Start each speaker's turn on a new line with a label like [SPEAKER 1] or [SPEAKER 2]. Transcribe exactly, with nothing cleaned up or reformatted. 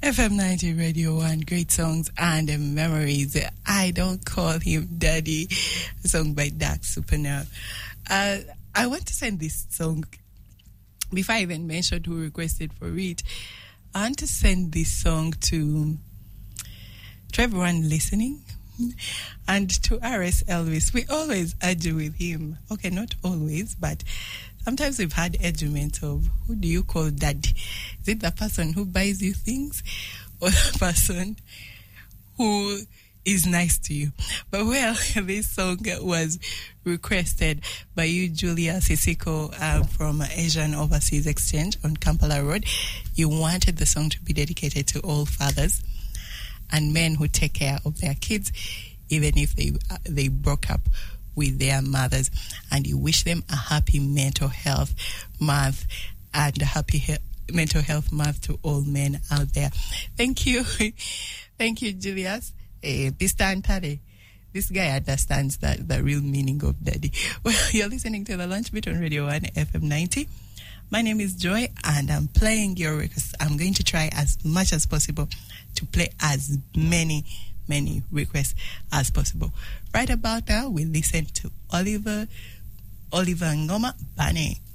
[SPEAKER 1] F M ninety Radio one, great songs and memories. I Don't Call Him Daddy, a song by Dark Supernal. Uh, I want to send this song, before I even mentioned who requested for it, I want to send this song to, to everyone listening and to R S Elvis. We always argue with him. Okay, not always, but sometimes we've had arguments of who do you call daddy? Is it the person who buys you things or the person who is nice to you? But well, this song was requested by you, Julia Sisiko, uh, from Asian Overseas Exchange on Kampala Road. You wanted the song to be dedicated to all fathers and men who take care of their kids, even if they uh, they broke up with their mothers, and you wish them a happy mental health month and a happy he- mental health month to all men out there. Thank you. Thank you, Julius. Uh, this time, Tade, this guy understands that the real meaning of daddy. Well, you're listening to The Lunch Bit on Radio one F M ninety. My name is Joy, and I'm playing your requests. I'm going to try as much as possible to play as many many requests as possible. Right about now, we listen to Oliver, Oliver Ngoma Bane.